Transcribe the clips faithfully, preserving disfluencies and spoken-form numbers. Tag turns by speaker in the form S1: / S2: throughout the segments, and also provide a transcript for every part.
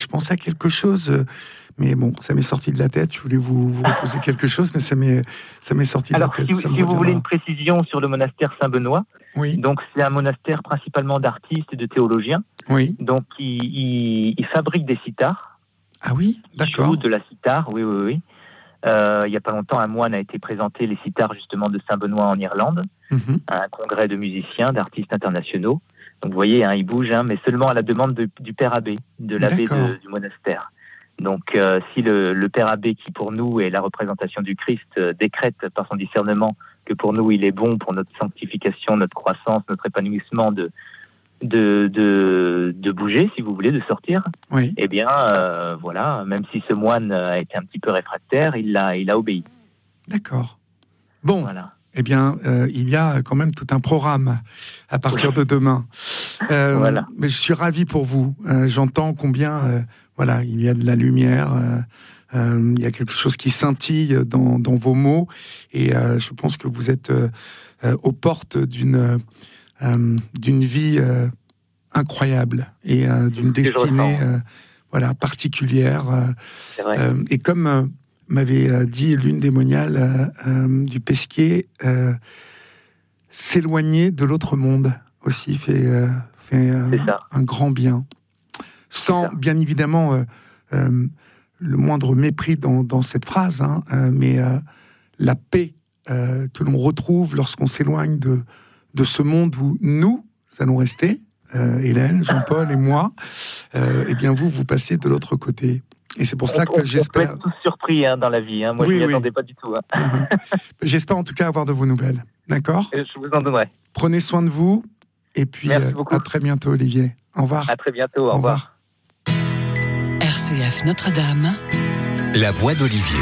S1: pensais à quelque chose, euh, mais bon, ça m'est sorti de la tête. Je voulais vous, vous reposer quelque chose, mais ça m'est, ça m'est sorti
S2: Alors,
S1: de la tête.
S2: si,
S1: ça
S2: si vous voulez une précision sur le monastère Saint-Benoît,
S1: oui.
S2: donc c'est un monastère principalement d'artistes et de théologiens.
S1: Oui.
S2: Donc, il, il, il fabrique des sitars.
S1: Ah oui, d'accord.
S2: Il joue de la sitar, oui, oui, oui. Euh, il n'y a pas longtemps, un moine a été présenté les sitars justement de Saint-Benoît en Irlande, mm-hmm. à un congrès de musiciens, d'artistes internationaux. Donc vous voyez, hein, il bouge, hein, mais seulement à la demande de, du père abbé, de l'abbé de, du monastère. Donc euh, si le, le père abbé, qui pour nous est la représentation du Christ, euh, décrète par son discernement que pour nous il est bon pour notre sanctification, notre croissance, notre épanouissement de De, de, de bouger, si vous voulez, de sortir,
S1: oui.
S2: eh bien, euh, voilà, même si ce moine a été un petit peu réfractaire, il a, il a obéi.
S1: D'accord. Bon,
S2: voilà.
S1: eh bien, euh, il y a quand même tout un programme à partir de demain. Euh,
S2: voilà.
S1: Mais je suis ravi pour vous. Euh, j'entends combien, euh, voilà, il y a de la lumière, euh, euh, il y a quelque chose qui scintille dans, dans vos mots, et euh, je pense que vous êtes euh, euh, aux portes d'une... Euh, d'une vie euh, incroyable et euh, d'une destinée euh, voilà, particulière. Euh, euh, et comme euh, m'avait euh, dit l'une des moniales euh, euh, du Pesquier, euh, s'éloigner de l'autre monde aussi fait, euh, fait euh, un grand bien. Sans, bien évidemment, euh, euh, le moindre mépris dans, dans cette phrase, hein, euh, mais euh, la paix euh, que l'on retrouve lorsqu'on s'éloigne de de ce monde où nous allons rester, euh, Hélène, Jean-Paul et moi, euh, et bien vous, vous passez de l'autre côté. Et c'est pour cela que
S2: on,
S1: j'espère...
S2: On peut être tous surpris hein, dans la vie, hein. Moi oui, je ne m'y oui. attendais pas du tout. Hein.
S1: Uh-huh. J'espère en tout cas avoir de vos nouvelles, d'accord ?
S2: Je vous en donnerai.
S1: Prenez soin de vous, et puis euh, à très bientôt Olivier. Au revoir.
S2: À très bientôt, au, au revoir.
S3: revoir. R C F Notre-Dame,
S4: la voix d'Olivier.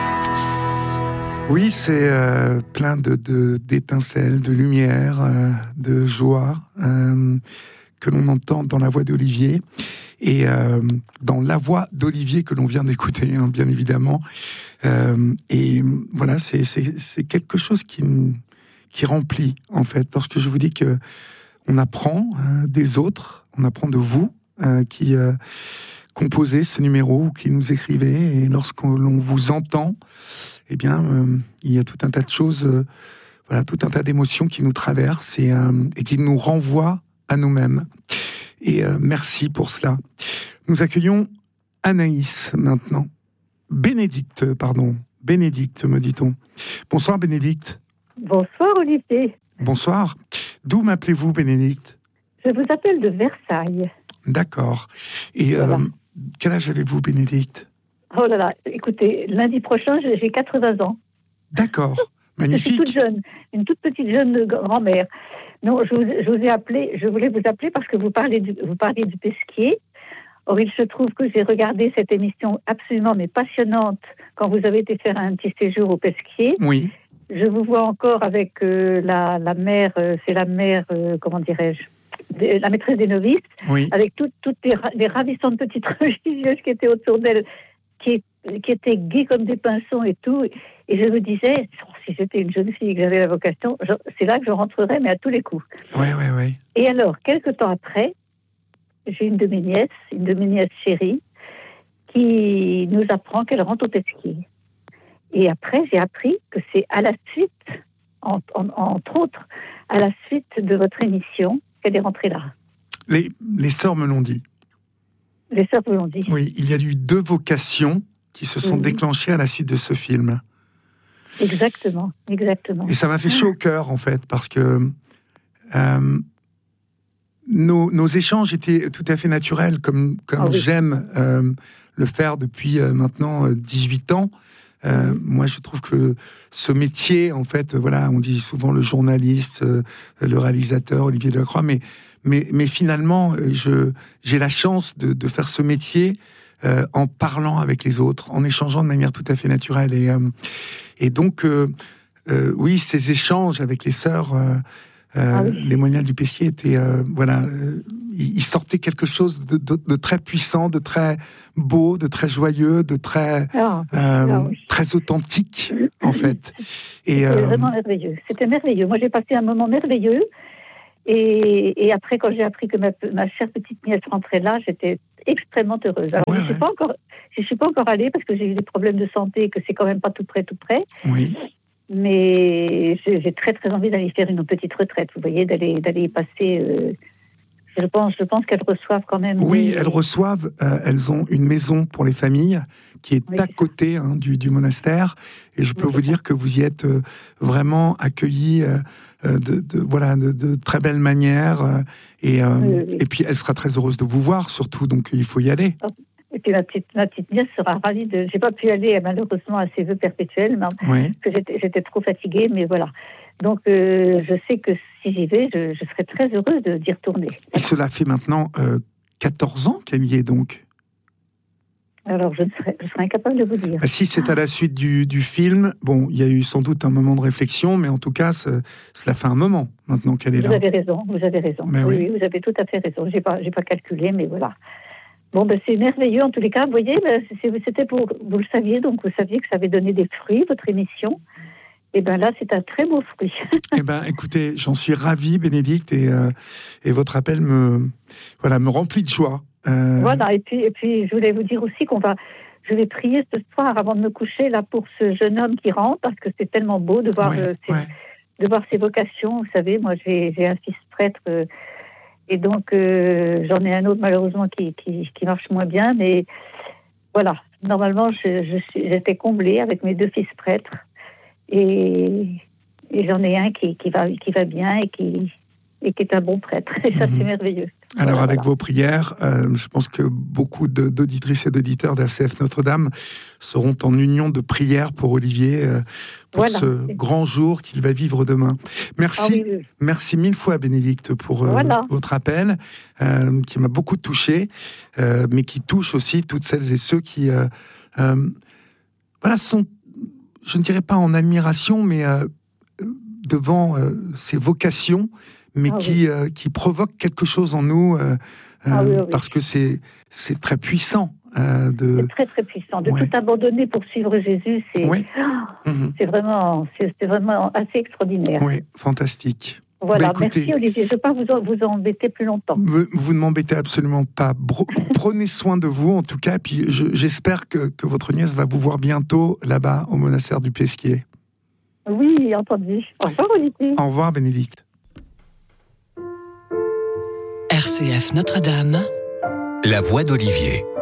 S1: Oui, c'est euh, plein de, de, d'étincelles, de lumière, euh, de joie euh, que l'on entend dans la voix d'Olivier et euh, dans la voix d'Olivier que l'on vient d'écouter, hein, bien évidemment. Euh, et voilà, c'est, c'est, c'est quelque chose qui, qui remplit, en fait. Lorsque je vous dis que on apprend euh, des autres, on apprend de vous euh, qui euh, composez ce numéro ou qui nous écrivez, et lorsqu'on vous entend, eh bien, euh, il y a tout un tas de choses, euh, voilà, tout un tas d'émotions qui nous traversent et, euh, et qui nous renvoient à nous-mêmes. Et euh, merci pour cela. Nous accueillons Anaïs maintenant. Bénédicte, pardon. Bénédicte, me dit-on. Bonsoir, Bénédicte.
S5: Bonsoir, Olivier.
S1: Bonsoir. D'où m'appelez-vous, Bénédicte ?
S5: Je vous appelle de Versailles.
S1: D'accord. Et voilà. euh, quel âge avez-vous, Bénédicte ?
S5: Oh là là, écoutez, lundi prochain, j'ai quatre-vingts ans.
S1: D'accord, magnifique.
S5: Je suis toute jeune, une toute petite jeune grand-mère. Non, je vous, je vous ai appelé, je voulais vous appeler parce que vous parlez du, vous parlez du Pesquier. Or, il se trouve que j'ai regardé cette émission absolument mais passionnante quand vous avez été faire un petit séjour au Pesquier.
S1: Oui.
S5: Je vous vois encore avec euh, la, la mère, euh, c'est la mère, euh, comment dirais-je, de, la maîtresse des novices,
S1: oui.
S5: avec tout, toutes les, les ravissantes petites religieuses qui étaient autour d'elle. Qui, qui était gai comme des pinsons et tout. Et je me disais, si j'étais une jeune fille et que j'avais la vocation, je, c'est là que je rentrerais, mais à tous les coups.
S1: Oui, oui, oui.
S5: Et alors, quelques temps après, j'ai une de mes nièces, une de mes nièces chéries, qui nous apprend qu'elle rentre au Pesquier. Et après, j'ai appris que c'est à la suite, en, en, entre autres, à la suite de votre émission, qu'elle est rentrée là.
S1: Les, les sœurs me l'ont dit.
S5: Les sœurs vous l'ont dit.
S1: Oui, il y a eu deux vocations qui se sont oui. déclenchées à la suite de ce film.
S5: Exactement, exactement.
S1: Et ça m'a fait chaud au cœur, en fait, parce que euh, nos, nos échanges étaient tout à fait naturels, comme, comme oh oui. j'aime euh, le faire depuis euh, maintenant dix-huit ans. Euh, mmh. Moi, je trouve que ce métier, en fait, voilà, on dit souvent le journaliste, euh, le réalisateur, Olivier Delacroix, mais Mais, mais finalement, je, j'ai la chance de, de faire ce métier euh, en parlant avec les autres, en échangeant de manière tout à fait naturelle. Et, euh, et donc, euh, euh, oui, ces échanges avec les sœurs, euh, euh, ah oui. les moniales du Pesquier étaient, euh, voilà, euh, ils sortaient quelque chose de, de, de très puissant, de très beau, de très joyeux, de très,
S5: ah,
S1: euh,
S5: ah oui.
S1: très authentique, en fait.
S5: Et, C'était
S1: euh,
S5: vraiment merveilleux. C'était merveilleux. Moi, j'ai passé un moment merveilleux. Et, et après, quand j'ai appris que ma, ma chère petite nièce rentrait là, j'étais extrêmement heureuse. Alors,
S1: ouais,
S5: je ne suis pas encore, je suis pas encore allée parce que j'ai eu des problèmes de santé et que c'est quand même pas tout près, tout près.
S1: Oui.
S5: Mais j'ai, j'ai très, très envie d'aller faire une petite retraite, vous voyez, d'aller, d'aller y passer. Euh, je pense, je pense qu'elles reçoivent quand même.
S1: Oui,
S5: des...
S1: elles reçoivent. Euh, elles ont une maison pour les familles qui est
S5: oui,
S1: à côté hein, du, du monastère. Et je peux oui, vous dire que vous y êtes euh, vraiment accueillis euh, de, de, voilà, de, de très belle manière. Euh, et, euh, oui, oui. et puis, elle sera très heureuse de vous voir, surtout. Donc, il faut y aller.
S5: Et puis, ma petite, ma petite nièce sera ravie de... J'ai pas pu aller, malheureusement, à ses vœux perpétuels, mais oui. parce que j'étais, j'étais trop fatiguée, mais voilà. Donc, euh, je sais que si j'y vais, je, je serai très heureuse de, d'y retourner.
S1: Et voilà. Cela fait maintenant euh, quatorze ans qu'elle y est, donc.
S5: Alors, je, ne serais, je serais incapable de vous dire.
S1: Si c'est à la suite du, du film, bon, il y a eu sans doute un moment de réflexion, mais en tout cas, ça, cela fait un moment maintenant qu'elle est
S5: vous
S1: là.
S5: Vous avez raison, vous avez raison. Oui, oui. oui, vous avez tout à fait raison. J'ai pas, j'ai pas calculé, mais voilà. Bon, ben, c'est merveilleux en tous les cas. Vous voyez, c'était pour, vous le saviez, donc vous saviez que ça avait donné des fruits, votre émission. Et bien là, c'est un très beau fruit.
S1: Eh bien, écoutez, j'en suis ravi, Bénédicte, et, euh, et votre appel me, voilà, me remplit de joie.
S5: Euh... Voilà, et puis, et puis je voulais vous dire aussi qu'on va, je vais prier ce soir avant de me coucher là pour ce jeune homme qui rentre, parce que c'est tellement beau de voir, ouais, euh, ses, ouais. de voir ses vocations. Vous savez, moi j'ai, j'ai un fils prêtre, euh, et donc euh, j'en ai un autre malheureusement qui, qui, qui marche moins bien, mais voilà, normalement je, je suis, j'étais comblée avec mes deux fils prêtres, et, et j'en ai un qui, qui, va, qui va bien et qui, et qui est un bon prêtre, et ça mmh. c'est merveilleux.
S1: Alors,
S5: voilà,
S1: avec
S5: voilà.
S1: vos prières, euh, je pense que beaucoup de, d'auditrices et d'auditeurs d'R C F Notre-Dame seront en union de prière pour Olivier, euh, pour voilà. ce grand jour qu'il va vivre demain. Merci, ah, oui, oui. merci mille fois, Bénédicte, pour euh, voilà. votre appel, euh, qui m'a beaucoup touché, euh, mais qui touche aussi toutes celles et ceux qui, euh, euh, voilà, sont, je ne dirais pas en admiration, mais euh, devant euh, ces vocations, mais ah, qui, oui. euh, qui provoque quelque chose en nous, euh, ah, oui, oui. parce que c'est, c'est très puissant. Euh, de...
S5: C'est très, très puissant. De ouais. tout abandonner pour suivre Jésus, c'est, oui. oh, mmh. c'est, vraiment, c'est, c'est vraiment assez extraordinaire.
S1: Oui, fantastique.
S5: Voilà, bah, écoutez, merci Olivier. Je ne veux pas vous, vous embêter plus longtemps.
S1: Vous ne m'embêtez absolument pas. Bro- prenez soin de vous, en tout cas. Puis je, j'espère que, que votre nièce va vous voir bientôt là-bas, au monastère du Pesquier.
S5: Oui, entendu. Au revoir, Olivier.
S1: Au revoir, Bénédicte.
S3: R C F Notre-Dame.
S4: La voix d'Olivier.